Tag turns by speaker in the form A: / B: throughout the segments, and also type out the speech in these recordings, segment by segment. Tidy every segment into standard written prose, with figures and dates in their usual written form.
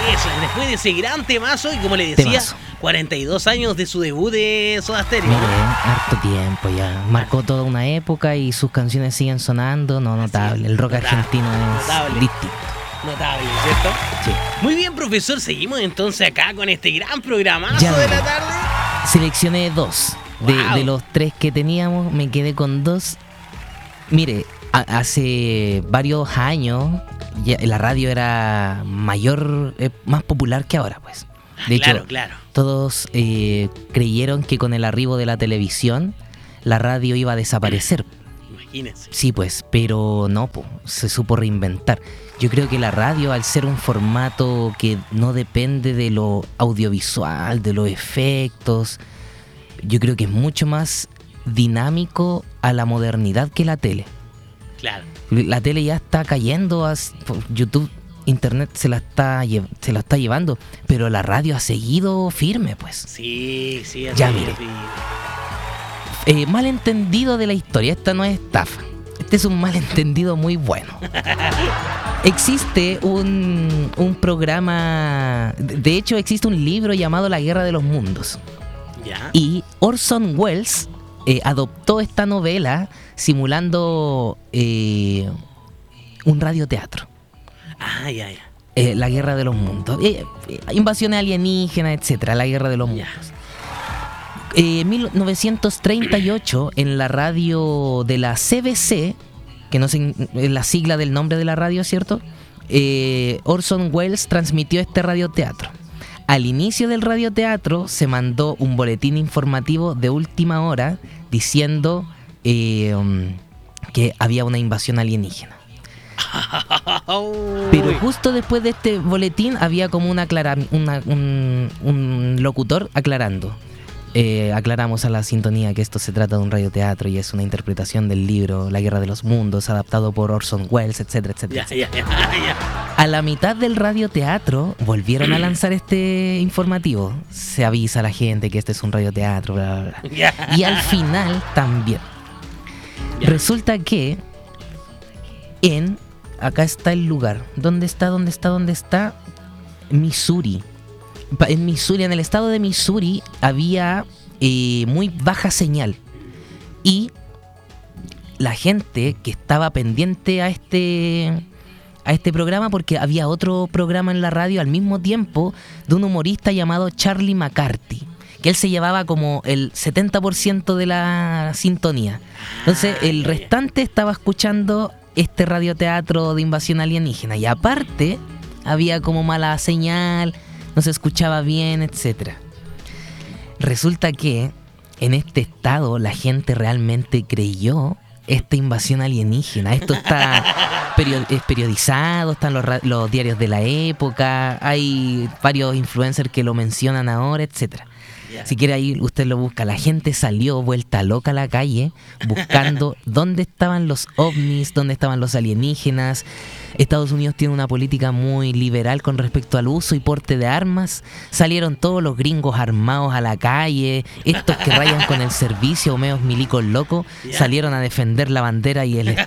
A: Eso, después de ese gran temazo, y como le decía,
B: Temazo.
A: 42 años de su debut de Soda Stereo.
B: Mire, harto tiempo ya. Marcó toda una época y sus canciones siguen sonando. No, notable. El rock
A: notable,
B: argentino es
A: notable.
B: distinto.
A: Notable, ¿cierto?
B: Sí.
A: Muy bien, profesor, seguimos entonces acá con este gran programazo
B: Ya,
A: de
B: mire.
A: la tarde.
B: Seleccioné 2.
A: Wow.
B: De los 3 que teníamos, me quedé con 2. Mire, hace varios años la radio era más popular que ahora, pues. De hecho,
A: Claro.
B: todos creyeron que con el arribo de la televisión la radio iba a desaparecer.
A: Imagínense.
B: Sí, pues, pero no, se supo reinventar. Yo creo que la radio, al ser un formato que no depende de lo audiovisual, de los efectos, yo creo que es mucho más dinámico a la modernidad que la tele.
A: Claro.
B: La tele ya está cayendo, YouTube, Internet se la está llevando, pero la radio ha seguido firme, pues.
A: Sí, así
B: Ya,
A: es,
B: mire.
A: sí.
B: Malentendido de la historia, esta no es estafa. Este es un malentendido muy bueno. Existe un programa, de hecho existe un libro llamado La Guerra de los Mundos.
A: Ya.
B: Y Orson Welles adoptó esta novela simulando un radioteatro.
A: Ya.
B: La Guerra de los Mundos. Invasiones alienígenas, etcétera. La Guerra de los
A: Ya.
B: Mundos. 1938, en la radio de la CBC, que no sé, es la sigla del nombre de la radio, ¿cierto? Orson Welles transmitió este radioteatro. Al inicio del radioteatro se mandó un boletín informativo de última hora diciendo que había una invasión alienígena. Pero justo después de este boletín había como un locutor aclarando. Aclaramos a la sintonía que esto se trata de un radioteatro y es una interpretación del libro La Guerra de los Mundos, adaptado por Orson Welles, etcétera, etcétera.
A: Ya.
B: A la mitad del radioteatro volvieron a lanzar este informativo. Se avisa a la gente que este es un radioteatro, bla, bla, bla.
A: Ya.
B: Y al final también.
A: Ya.
B: Resulta que acá está el lugar. ¿Dónde está? Missouri. En Missouri, en el estado de Missouri, había muy baja señal. Y la gente que estaba pendiente a este programa, porque había otro programa en la radio al mismo tiempo de un humorista llamado Charlie McCarthy, que él se llevaba como el 70% de la sintonía. Entonces el restante estaba escuchando este radioteatro de invasión alienígena. Y aparte había como mala señal, no se escuchaba bien, etcétera. Resulta que en este estado la gente realmente creyó esta invasión alienígena. Esto está es periodizado, están los diarios de la época, hay varios influencers que lo mencionan ahora, etcétera.
A: Ya.
B: Si quiere ahí usted lo busca. La gente salió vuelta loca a la calle buscando dónde estaban los ovnis, dónde estaban los alienígenas. Estados Unidos tiene una política muy liberal con respecto al uso y porte de armas. Salieron todos los gringos armados a la calle, estos que rayan con el servicio, meos milicos locos,
A: Ya.
B: salieron a defender la bandera y el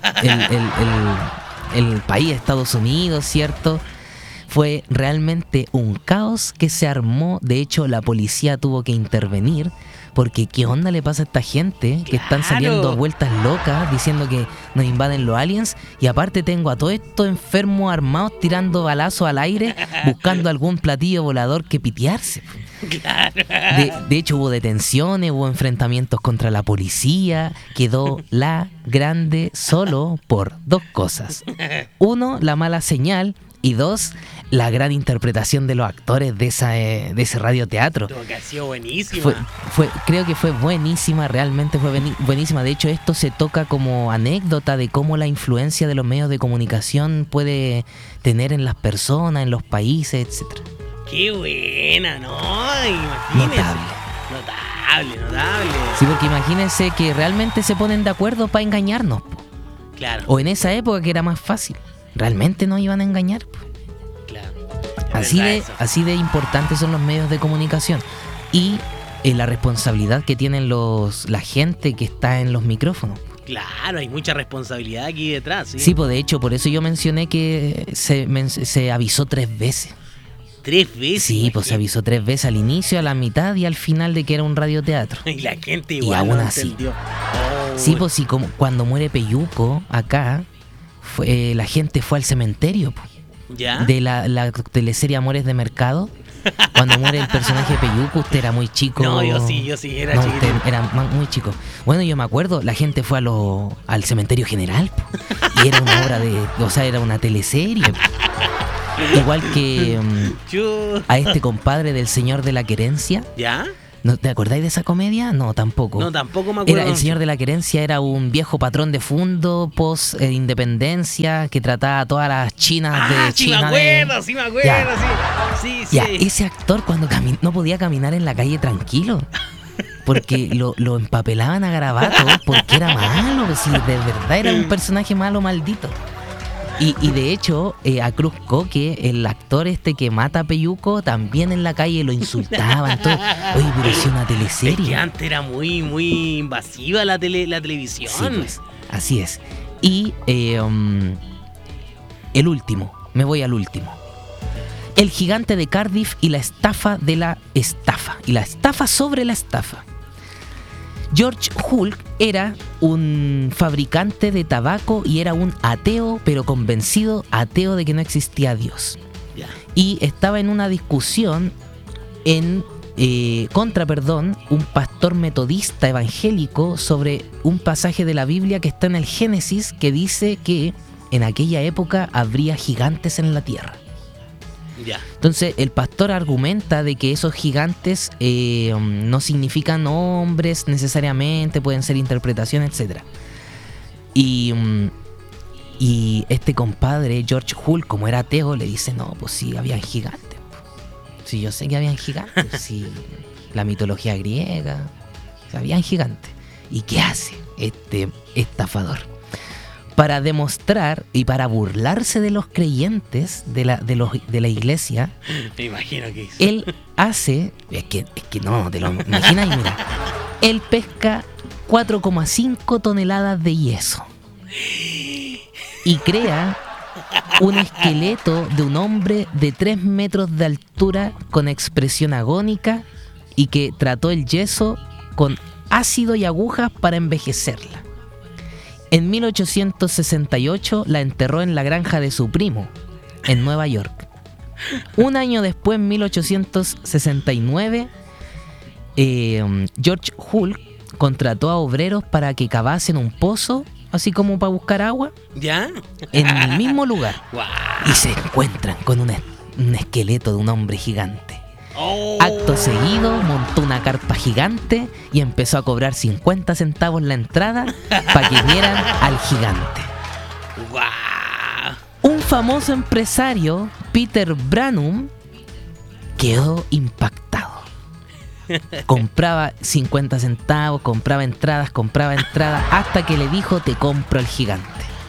B: país, Estados Unidos, ¿cierto? Fue realmente un caos que se armó. De hecho, la policía tuvo que intervenir porque ¿qué onda le pasa a esta gente que están saliendo a vueltas locas diciendo que nos invaden los aliens? Y aparte tengo a todos estos enfermos armados tirando balazos al aire buscando algún platillo volador que pitearse.
A: Claro.
B: De hecho, hubo detenciones, hubo enfrentamientos contra la policía. Quedó la grande solo por 2 cosas. 1, la mala señal. Y 2, la gran interpretación de los actores de ese radioteatro.
A: Tuvo que ha sido buenísima.
B: Creo que fue buenísima, realmente fue buenísima. De hecho, esto se toca como anécdota de cómo la influencia de los medios de comunicación puede tener en las personas, en los países, etc.
A: Qué buena, ¿no? Imagínense. Notable.
B: Sí, porque imagínense que realmente se ponen de acuerdo para engañarnos.
A: Claro.
B: O en esa época que era más fácil. Realmente nos iban a engañar.
A: Claro.
B: Así de importantes son los medios de comunicación. Y la responsabilidad que tienen la gente que está en los micrófonos.
A: Claro, hay mucha responsabilidad aquí detrás. Sí,
B: Sí, pues de hecho, por eso yo mencioné que se avisó 3 veces.
A: 3 veces.
B: Sí, pues se avisó 3 veces, al inicio, a la mitad y al final, de que era un radioteatro.
A: Y la gente
B: Y
A: igual
B: aún
A: no
B: así.
A: entendió. Oh,
B: Sí, pues sí, como cuando muere Peyuco acá, la gente fue al cementerio po,
A: ¿ya?
B: de la teleserie Amores de Mercado. Cuando muere el personaje de Peyuco, usted era muy chico.
A: No, yo sí, era
B: No,
A: chiquitito.
B: usted era muy chico. Bueno, yo me acuerdo, la gente fue al cementerio general po, y era una obra era una teleserie. Po. Igual que a este compadre del Señor de la Querencia.
A: ¿Ya?
B: ¿No te acordáis de esa comedia? No, tampoco.
A: No, tampoco me acuerdo.
B: Era el Señor de la Querencia, era un viejo patrón de fondo post independencia que trataba a todas las chinas de
A: sí
B: China.
A: sí me acuerdo,
B: Ya.
A: sí.
B: Ya, ese actor cuando no podía caminar en la calle tranquilo. Porque lo empapelaban a garabatos porque era malo, pues, si de verdad era un personaje malo, maldito. Y de hecho, a Cruz Coque, el actor que mata a Peyuco, también en la calle lo insultaban. Todo. Oye, pero es una teleserie.
A: Es que antes era muy invasiva la televisión.
B: Sí, pues, así es. Y el último, me voy al último. El gigante de Cardiff y la estafa de la estafa. Y la estafa sobre la estafa. George Hulk era un fabricante de tabaco y era un ateo, pero convencido ateo de que no existía Dios.
A: Ya.
B: Y estaba en una discusión contra un pastor metodista evangélico sobre un pasaje de la Biblia que está en el Génesis que dice que en aquella época habría gigantes en la tierra.
A: Ya.
B: Entonces el pastor argumenta de que esos gigantes no significan hombres necesariamente, pueden ser interpretaciones, etc. Y este compadre, George Hulk, como era ateo, le dice, no, pues sí, habían gigantes. Sí, yo sé que habían gigantes, sí, la mitología griega, habían gigantes. ¿Y qué hace este estafador? Para demostrar y para burlarse de los creyentes de la iglesia,
A: Me imagino que hizo.
B: él hace, es que no, te lo imaginas, y mira, él pesca 4,5 toneladas de yeso y crea un esqueleto de un hombre de 3 metros de altura con expresión agónica y que trató el yeso con ácido y agujas para envejecerla. En 1868 la enterró en la granja de su primo, en Nueva York. Un año después, en 1869, George Hulk contrató a obreros para que cavasen un pozo, así como para buscar agua,
A: ¿Ya?
B: en el mismo lugar.
A: Wow.
B: Y se encuentran con un esqueleto de un hombre gigante.
A: Oh.
B: Acto seguido, montó una carpa gigante y empezó a cobrar 50 centavos la entrada para que vieran al gigante.
A: Wow.
B: Un famoso empresario, Peter Branum, quedó impactado. Compraba 50 centavos, compraba entradas, hasta que le dijo, te compro al gigante.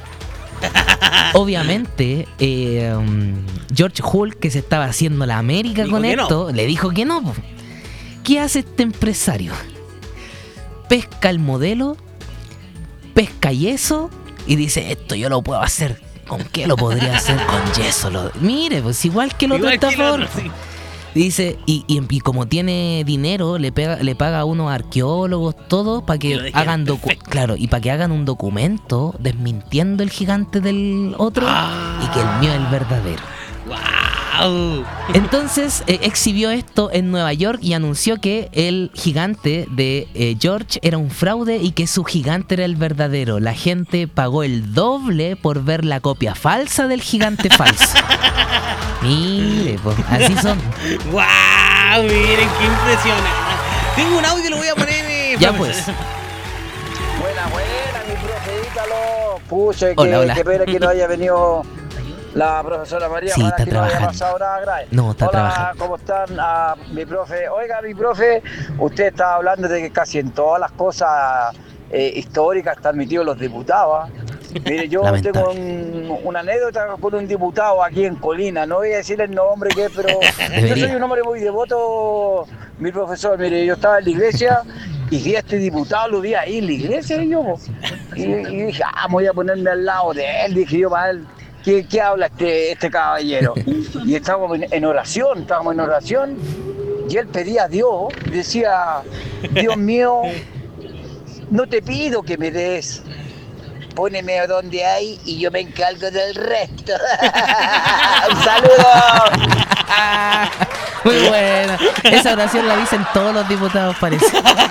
B: Obviamente, George Hulk, que se estaba haciendo la América
A: Dijo
B: con
A: que
B: esto, le dijo que no. Po. ¿Qué hace este empresario? Pesca el modelo, pesca yeso y dice, esto yo lo puedo hacer. ¿Con qué lo podría hacer? Con yeso. Mire, pues igual que el otro estafador.
A: Sí.
B: Dice, y como tiene dinero, le paga a unos arqueólogos, todo, para que hagan claro, y para que hagan un documento desmintiendo el gigante del otro y que el mío es el verdadero.
A: ¡Wow!
B: Entonces exhibió esto en Nueva York y anunció que el gigante de George era un fraude y que su gigante era el verdadero. La gente pagó el doble por ver la copia falsa del gigante falso. Mire, pues, así son.
A: ¡Wow! Miren, qué impresionante. Tengo un audio, lo voy a poner.
B: Ya pues.
C: Buena, mi profe Ítalo. Pucha,
B: Hola.
C: qué pena que no haya venido la profesora María.
B: Sí,
C: para
B: está
C: que no haya
B: trabajando.
C: pasado nada grave.
B: No, está
C: Hola,
B: trabajando.
C: ¿cómo están? Mi profe. Oiga, mi profe, usted estaba hablando de que casi en todas las cosas históricas están metidos los diputados. Mire, yo tengo una anécdota con un diputado aquí en Colina, no voy a decir el nombre que es, pero yo soy un hombre muy devoto, mi profesor. Mire, yo estaba en la iglesia y vi a este diputado, lo vi ahí en la iglesia y dije, me voy a ponerme al lado de él, dije yo para él. ¿Qué habla este caballero? Y estábamos en oración, y él pedía a Dios, decía, Dios mío, no te pido que me des, póneme donde hay y yo me encargo del resto. ¡Un saludo!
B: Muy buena. Esa oración la dicen todos los diputados, parece.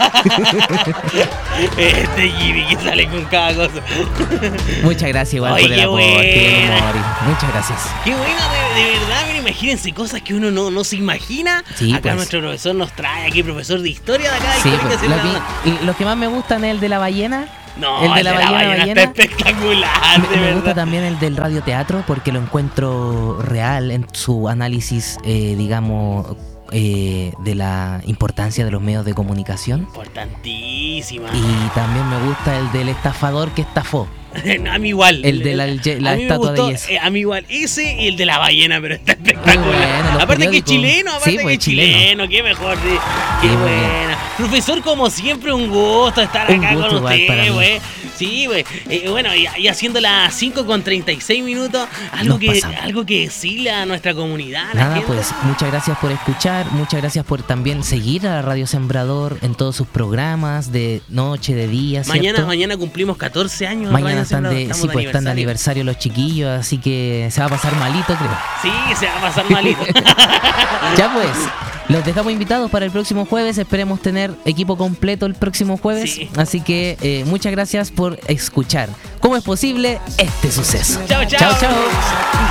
A: Este Jimmy que sale con cada cosa.
B: Muchas gracias igual por el aporte, Mori. Muchas gracias.
A: Qué bueno, de verdad, pero imagínense cosas que uno no se imagina.
B: Sí,
A: acá
B: pues.
A: nuestro profesor nos trae, aquí profesor de historia de acá.
B: Sí, pues, los que más me gustan es el de la ballena.
A: No,
B: el de la ballena
A: está espectacular, de
B: me
A: verdad.
B: gusta también el del radioteatro porque lo encuentro real en su análisis, digamos, de la importancia de los medios de comunicación.
A: Importantísima.
B: Y también me gusta el del estafador que estafó.
A: A mí igual.
B: El de la estatua de yeso.
A: A mí igual. Ese y el de la ballena, pero está espectacular.
B: Bueno,
A: aparte que es chileno,
B: sí, pues, chileno.
A: Qué mejor. Sí. Qué
B: Sí,
A: buena. Profesor, como siempre, un gusto estar
B: Un
A: acá
B: gusto
A: con
B: igual para
A: usted,
B: mí.
A: güey. Sí, güey. Bueno, y haciendo las 5:36 minutos,
B: Nos pasamos.
A: algo que decirle a nuestra comunidad. a la
B: Nada,
A: gente.
B: pues muchas gracias por escuchar, muchas gracias por también seguir a Radio Sembrador en todos sus programas de noche, de día, ¿cierto?
A: Mañana cumplimos 14 años.
B: Mañana
A: Radio
B: están
A: Sembrador,
B: de,
A: estamos
B: sí, pues, están de aniversario los chiquillos, así que se va a pasar malito, creo.
A: Sí, se va a pasar malito.
B: Ya pues, los dejamos invitados para el próximo jueves. Esperemos tener equipo completo el próximo jueves.
A: Sí.
B: Así que muchas gracias por escuchar. ¿Cómo es posible este suceso?
A: Chao, chao.
B: Chao, chao.